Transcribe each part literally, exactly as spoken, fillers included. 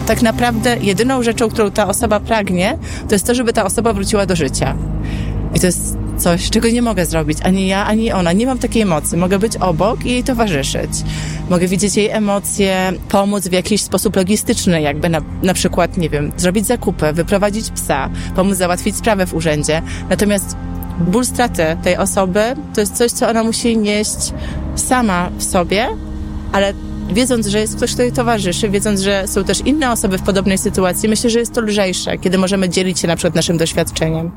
tak naprawdę jedyną rzeczą, którą ta osoba pragnie, to jest to, żeby ta osoba wróciła do życia. I to jest coś, czego nie mogę zrobić. Ani ja, ani ona. Nie mam takiej mocy. Mogę być obok i jej towarzyszyć. Mogę widzieć jej emocje, pomóc w jakiś sposób logistyczny, jakby na, na przykład, nie wiem, zrobić zakupy, wyprowadzić psa, pomóc załatwić sprawę w urzędzie. Natomiast ból straty tej osoby to jest coś, co ona musi nieść sama w sobie, ale wiedząc, że jest ktoś, kto jej towarzyszy, wiedząc, że są też inne osoby w podobnej sytuacji, myślę, że jest to lżejsze, kiedy możemy dzielić się na przykład naszym doświadczeniem.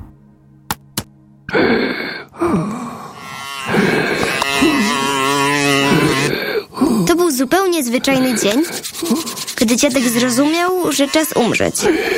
To był zupełnie zwyczajny dzień, gdy dziadek zrozumiał, że czas umrzeć.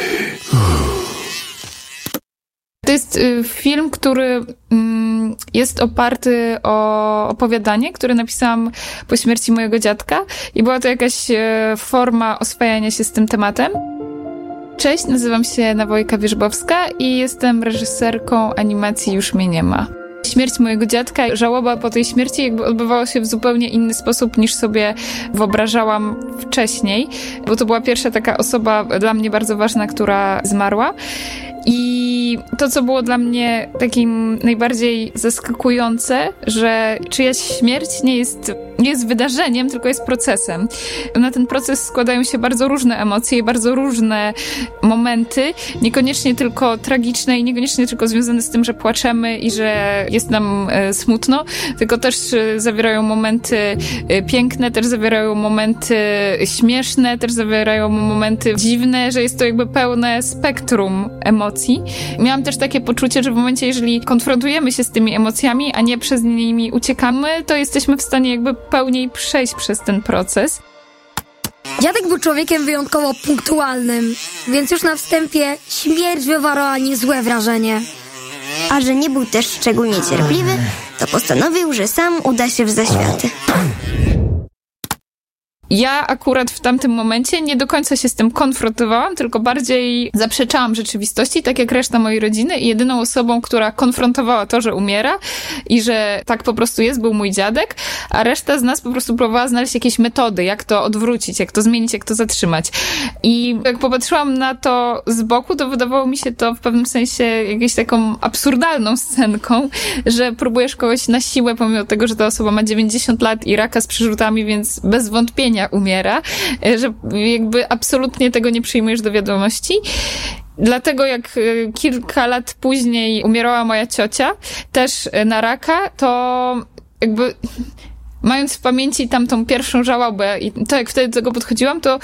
To jest y, film, który y, jest oparty o opowiadanie, które napisałam po śmierci mojego dziadka i była to jakaś y, forma oswajania się z tym tematem. Cześć, nazywam się Nawojka Wierzbowska i jestem reżyserką animacji Już mnie nie ma. Śmierć mojego dziadka, żałoba po tej śmierci jakby odbywała się w zupełnie inny sposób niż sobie wyobrażałam wcześniej, bo to była pierwsza taka osoba dla mnie bardzo ważna, która zmarła. I to, co było dla mnie takim najbardziej zaskakujące, że czyjaś śmierć nie jest, nie jest wydarzeniem, tylko jest procesem. Na ten proces składają się bardzo różne emocje i bardzo różne momenty, niekoniecznie tylko tragiczne i niekoniecznie tylko związane z tym, że płaczemy i że jest nam e, smutno, tylko też e, zawierają momenty e, piękne, też zawierają momenty śmieszne, też zawierają momenty dziwne, że jest to jakby pełne spektrum emocji. Miałam też takie poczucie, że w momencie, jeżeli konfrontujemy się z tymi emocjami, a nie przez nimi uciekamy, to jesteśmy w stanie jakby pełniej przejść przez ten proces. Dziadek był człowiekiem wyjątkowo punktualnym, więc już na wstępie śmierć wywarła niezłe wrażenie. A że nie był też szczególnie cierpliwy, to postanowił, że sam uda się w zaświaty. Ja akurat w tamtym momencie nie do końca się z tym konfrontowałam, tylko bardziej zaprzeczałam rzeczywistości, tak jak reszta mojej rodziny i jedyną osobą, która konfrontowała to, że umiera i że tak po prostu jest, był mój dziadek, a reszta z nas po prostu próbowała znaleźć jakieś metody, jak to odwrócić, jak to zmienić, jak to zatrzymać. I jak popatrzyłam na to z boku, to wydawało mi się to w pewnym sensie jakąś taką absurdalną scenką, że próbujesz kogoś na siłę, pomimo tego, że ta osoba ma dziewięćdziesiąt lat i raka z przerzutami, więc bez wątpienia umiera, że jakby absolutnie tego nie przyjmujesz do wiadomości. Dlatego jak kilka lat później umierała moja ciocia, też na raka, to jakby mając w pamięci tamtą pierwszą żałobę i to, jak wtedy do tego podchodziłam, to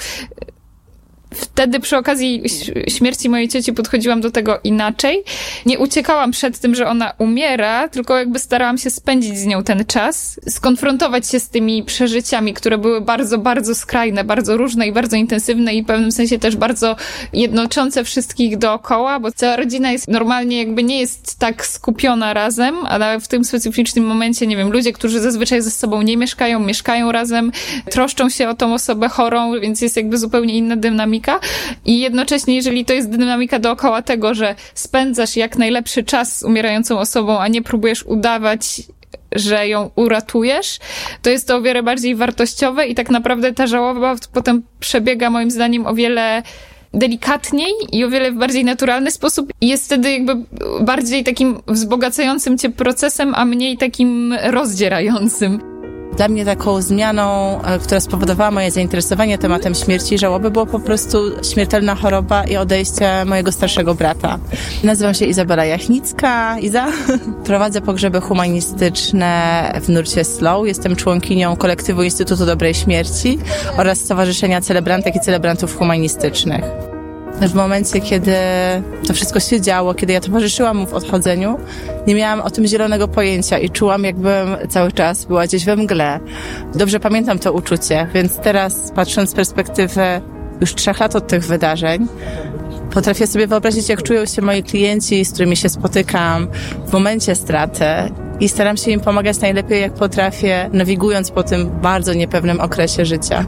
wtedy przy okazji śmierci mojej cioci podchodziłam do tego inaczej. Nie uciekałam przed tym, że ona umiera, tylko jakby starałam się spędzić z nią ten czas, skonfrontować się z tymi przeżyciami, które były bardzo, bardzo skrajne, bardzo różne i bardzo intensywne i w pewnym sensie też bardzo jednoczące wszystkich dookoła, bo cała rodzina jest normalnie jakby nie jest tak skupiona razem, ale w tym specyficznym momencie, nie wiem, ludzie, którzy zazwyczaj ze sobą nie mieszkają, mieszkają razem, troszczą się o tą osobę chorą, więc jest jakby zupełnie inna dynamika. I jednocześnie, jeżeli to jest dynamika dookoła tego, że spędzasz jak najlepszy czas z umierającą osobą, a nie próbujesz udawać, że ją uratujesz, to jest to o wiele bardziej wartościowe i tak naprawdę ta żałoba potem przebiega moim zdaniem o wiele delikatniej i o wiele w bardziej naturalny sposób i jest wtedy jakby bardziej takim wzbogacającym cię procesem, a mniej takim rozdzierającym. Dla mnie taką zmianą, która spowodowała moje zainteresowanie tematem śmierci i żałoby, było po prostu śmiertelna choroba i odejście mojego starszego brata. Nazywam się Izabela Jachnicka, Iza. Prowadzę pogrzeby humanistyczne w nurcie Slow. Jestem członkinią kolektywu Instytutu Dobrej Śmierci oraz Stowarzyszenia Celebrantek i Celebrantów Humanistycznych. W momencie, kiedy to wszystko się działo, kiedy ja towarzyszyłam mu w odchodzeniu, nie miałam o tym zielonego pojęcia i czułam, jakbym cały czas była gdzieś we mgle. Dobrze pamiętam to uczucie, więc teraz, patrząc z perspektywy już trzech lat od tych wydarzeń, potrafię sobie wyobrazić, jak czują się moi klienci, z którymi się spotykam w momencie straty i staram się im pomagać najlepiej, jak potrafię, nawigując po tym bardzo niepewnym okresie życia.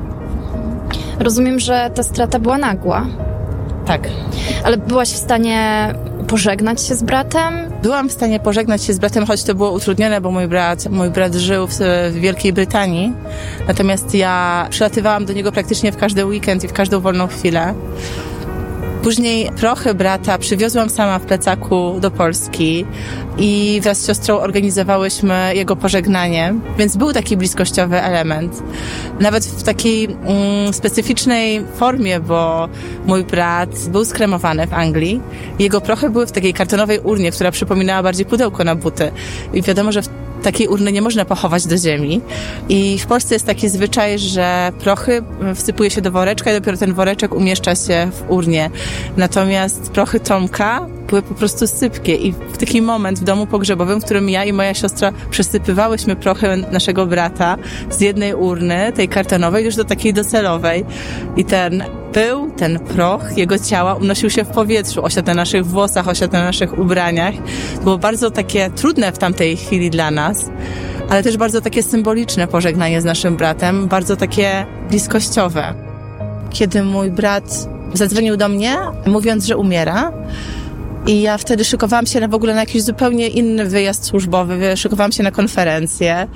Rozumiem, że ta strata była nagła. Tak. Ale byłaś w stanie pożegnać się z bratem? Byłam w stanie pożegnać się z bratem, choć to było utrudnione, bo mój brat, mój brat żył w, w Wielkiej Brytanii. Natomiast ja przylatywałam do niego praktycznie w każdy weekend i w każdą wolną chwilę. Później prochy brata przywiozłam sama w plecaku do Polski i wraz z siostrą organizowałyśmy jego pożegnanie, więc był taki bliskościowy element. Nawet w takiej mm, specyficznej formie, bo mój brat był skremowany w Anglii. Jego prochy były w takiej kartonowej urnie, która przypominała bardziej pudełko na buty. I wiadomo, że w takiej urny nie można pochować do ziemi. I w Polsce jest taki zwyczaj, że prochy wsypuje się do woreczka i dopiero ten woreczek umieszcza się w urnie. Natomiast prochy Tomka były po prostu sypkie i w taki moment w domu pogrzebowym, w którym ja i moja siostra przesypywałyśmy prochy naszego brata z jednej urny, tej kartonowej, już do takiej docelowej. I ten pył, ten proch jego ciała unosił się w powietrzu, osiadł na naszych włosach, osiadł na naszych ubraniach. Było bardzo takie trudne w tamtej chwili dla nas, ale też bardzo takie symboliczne pożegnanie z naszym bratem, bardzo takie bliskościowe. Kiedy mój brat zadzwonił do mnie, mówiąc, że umiera, i ja wtedy szykowałam się na w ogóle na jakiś zupełnie inny wyjazd służbowy, szykowałam się na konferencję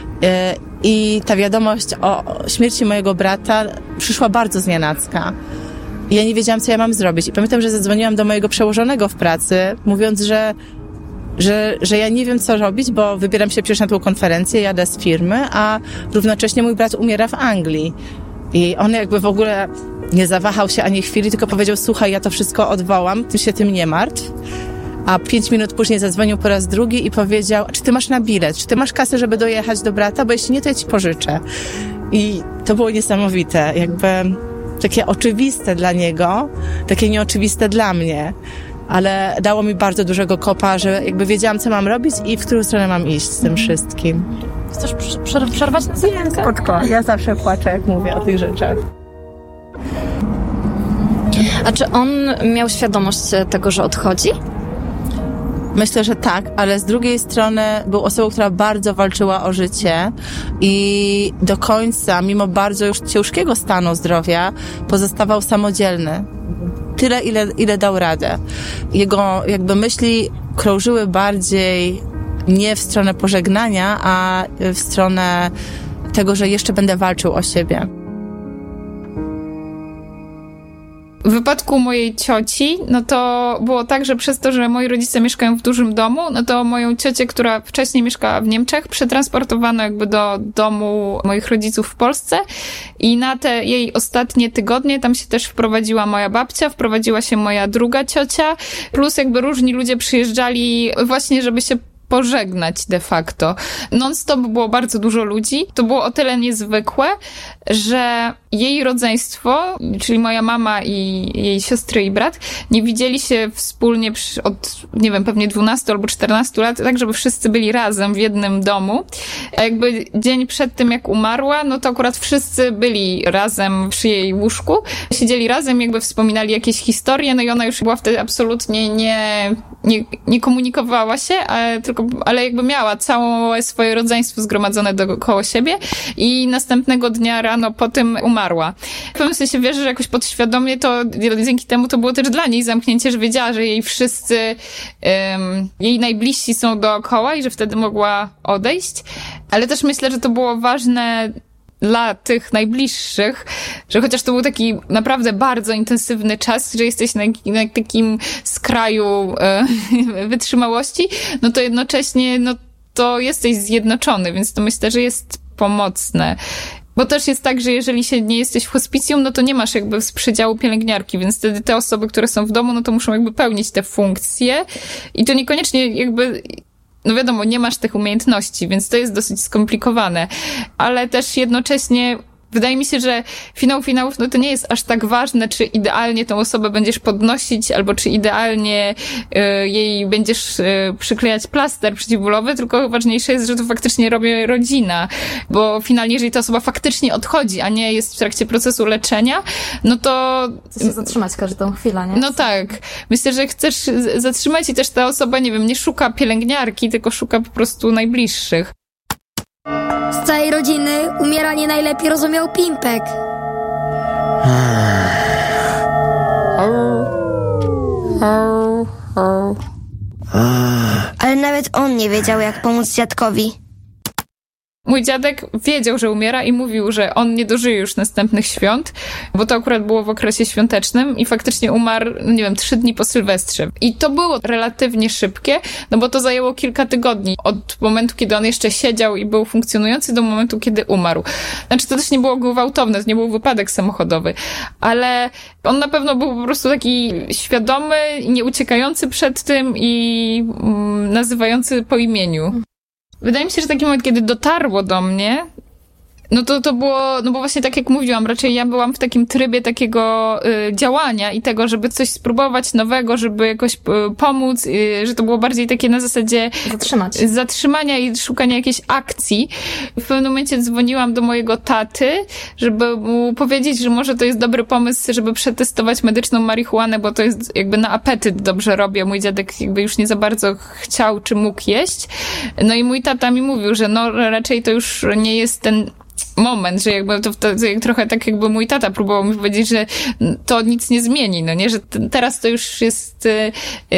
i ta wiadomość o śmierci mojego brata przyszła bardzo znienacka. I ja nie wiedziałam, co ja mam zrobić. I pamiętam, że zadzwoniłam do mojego przełożonego w pracy, mówiąc, że, że, że ja nie wiem, co robić, bo wybieram się przecież na tą konferencję, jadę z firmy, a równocześnie mój brat umiera w Anglii. I on jakby w ogóle nie zawahał się ani chwili, tylko powiedział: słuchaj, ja to wszystko odwołam, ty się tym nie martw. A pięć minut później zadzwonił po raz drugi i powiedział: czy ty masz na bilet, czy ty masz kasę, żeby dojechać do brata, bo jeśli nie, to ja ci pożyczę. I to było niesamowite, jakby takie oczywiste dla niego, takie nieoczywiste dla mnie, ale dało mi bardzo dużego kopa, że jakby wiedziałam, co mam robić i w którą stronę mam iść z tym wszystkim. Chcesz przerwać na sekundkę? Spoko, ja zawsze płaczę, jak mówię o tych rzeczach. A czy on miał świadomość tego, że odchodzi? Myślę, że tak, ale z drugiej strony był osobą, która bardzo walczyła o życie i do końca, mimo bardzo już ciężkiego stanu zdrowia, pozostawał samodzielny. Tyle, ile, ile dał radę. Jego jakby myśli krążyły bardziej nie w stronę pożegnania, a w stronę tego, że jeszcze będę walczył o siebie. W wypadku mojej cioci, no to było tak, że przez to, że moi rodzice mieszkają w dużym domu, no to moją ciocię, która wcześniej mieszkała w Niemczech, przetransportowano jakby do domu moich rodziców w Polsce i na te jej ostatnie tygodnie tam się też wprowadziła moja babcia, wprowadziła się moja druga ciocia, plus jakby różni ludzie przyjeżdżali właśnie, żeby się pożegnać de facto. Non-stop było bardzo dużo ludzi. To było o tyle niezwykłe, że jej rodzeństwo, czyli moja mama i jej siostry i brat, nie widzieli się wspólnie od, nie wiem, pewnie dwunastu albo czternastu lat, tak żeby wszyscy byli razem w jednym domu. A jakby dzień przed tym, jak umarła, no to akurat wszyscy byli razem przy jej łóżku. Siedzieli razem, jakby wspominali jakieś historie, no i ona już była wtedy absolutnie nie, nie, nie komunikowała się, ale tylko ale jakby miała całe swoje rodzeństwo zgromadzone dookoła siebie i następnego dnia rano po tym umarła. W pewnym sensie wierzę, że jakoś podświadomie to dzięki temu to było też dla niej zamknięcie, że wiedziała, że jej wszyscy, um, jej najbliżsi są dookoła i że wtedy mogła odejść. Ale też myślę, że to było ważne dla tych najbliższych, że chociaż to był taki naprawdę bardzo intensywny czas, że jesteś na, na takim skraju e, wytrzymałości, no to jednocześnie no to jesteś zjednoczony, więc to myślę, że jest pomocne. Bo też jest tak, że jeżeli się nie jesteś w hospicjum, no to nie masz jakby z przydziału pielęgniarki, więc wtedy te osoby, które są w domu, no to muszą jakby pełnić te funkcje i to niekoniecznie jakby no wiadomo, nie masz tych umiejętności, więc to jest dosyć skomplikowane, ale też jednocześnie wydaje mi się, że finał finałów, no to nie jest aż tak ważne, czy idealnie tą osobę będziesz podnosić, albo czy idealnie y, jej będziesz y, przyklejać plaster przeciwbólowy, tylko ważniejsze jest, że to faktycznie robi rodzina, bo finalnie, jeżeli ta osoba faktycznie odchodzi, a nie jest w trakcie procesu leczenia, no to... Chcesz się zatrzymać każdą chwilę, nie? No tak. Myślę, że chcesz zatrzymać i też ta osoba, nie wiem, nie szuka pielęgniarki, tylko szuka po prostu najbliższych. Z całej rodziny umieranie najlepiej rozumiał Pimpek. Au, au, au. nie wiedział, jak pomóc dziadkowi. Mój dziadek wiedział, że umiera i mówił, że on nie dożyje już następnych świąt, bo to akurat było w okresie świątecznym i faktycznie umarł, nie wiem, trzy dni po Sylwestrze. I to było relatywnie szybkie, no bo to zajęło kilka tygodni. Od momentu, kiedy on jeszcze siedział i był funkcjonujący, do momentu, kiedy umarł. Znaczy, to też nie było gwałtowne, to nie był wypadek samochodowy, ale on na pewno był po prostu taki świadomy, nie uciekający przed tym i mm, nazywający po imieniu. Wydaje mi się, że taki moment, kiedy dotarło do mnie, no to to było, no bo właśnie tak jak mówiłam, raczej ja byłam w takim trybie takiego y, działania i tego, żeby coś spróbować nowego, żeby jakoś y, pomóc, y, że to było bardziej takie na zasadzie Zatrzymać. zatrzymania i szukania jakiejś akcji. W pewnym momencie dzwoniłam do mojego taty, żeby mu powiedzieć, że może to jest dobry pomysł, żeby przetestować medyczną marihuanę, bo to jest jakby na apetyt dobrze robię. Mój dziadek jakby już nie za bardzo chciał czy mógł jeść. No i mój tata mi mówił, że no raczej to już nie jest ten moment, że jakby to, to, to trochę tak jakby mój tata próbował mi powiedzieć, że to nic nie zmieni, no nie, że t- teraz to już jest yy,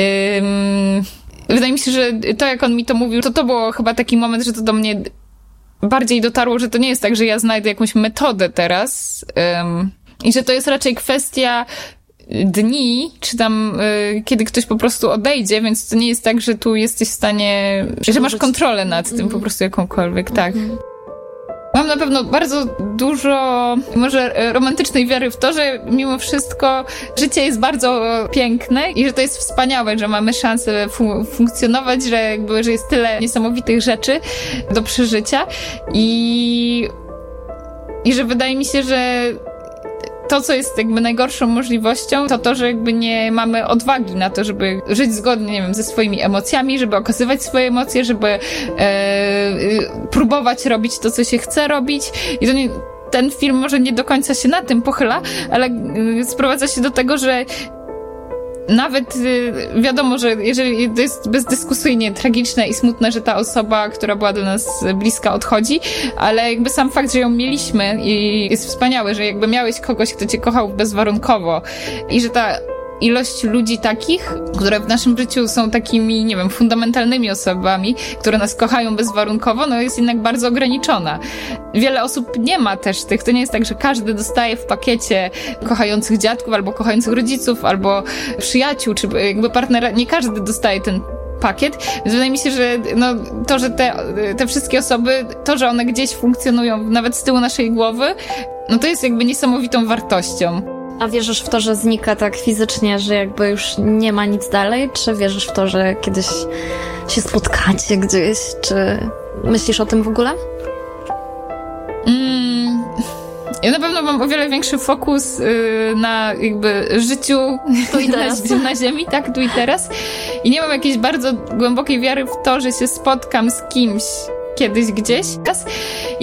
yy, wydaje mi się, że to jak on mi to mówił, to to było chyba taki moment, że to do mnie bardziej dotarło, że to nie jest tak, że ja znajdę jakąś metodę teraz yy, i że to jest raczej kwestia dni, czy tam y, kiedy ktoś po prostu odejdzie, więc to nie jest tak, że tu jesteś w stanie, że masz kontrolę nad tym po prostu jakąkolwiek, tak. Mam na pewno bardzo dużo może romantycznej wiary w to, że mimo wszystko życie jest bardzo piękne i że to jest wspaniałe, że mamy szansę fu- funkcjonować, że jakby, że jest tyle niesamowitych rzeczy do przeżycia i, i że wydaje mi się, że to, co jest jakby najgorszą możliwością, to to, że jakby nie mamy odwagi na to, żeby żyć zgodnie, nie wiem, ze swoimi emocjami, żeby okazywać swoje emocje, żeby e, próbować robić to, co się chce robić. I to nie, ten film może nie do końca się na tym pochyla, ale sprowadza się do tego, że nawet y, wiadomo, że jeżeli to jest bezdyskusyjnie tragiczne i smutne, że ta osoba, która była do nas bliska, odchodzi, ale jakby sam fakt, że ją mieliśmy i jest wspaniały, że jakby miałeś kogoś, kto cię kochał bezwarunkowo i że ta ilość ludzi takich, które w naszym życiu są takimi, nie wiem, fundamentalnymi osobami, które nas kochają bezwarunkowo, no jest jednak bardzo ograniczona. Wiele osób nie ma też tych, to nie jest tak, że każdy dostaje w pakiecie kochających dziadków, albo kochających rodziców, albo przyjaciół, czy jakby partnera, nie każdy dostaje ten pakiet, więc wydaje mi się, że no, to, że te, te wszystkie osoby, to, że one gdzieś funkcjonują nawet z tyłu naszej głowy, no to jest jakby niesamowitą wartością. A wierzysz w to, że znika tak fizycznie, że jakby już nie ma nic dalej? Czy wierzysz w to, że kiedyś się spotkacie gdzieś? Czy myślisz o tym w ogóle? Mm, ja na pewno mam o wiele większy fokus yy, na jakby życiu tu i teraz. Na, na ziemi, tak, tu i teraz. I nie mam jakiejś bardzo głębokiej wiary w to, że się spotkam z kimś kiedyś gdzieś.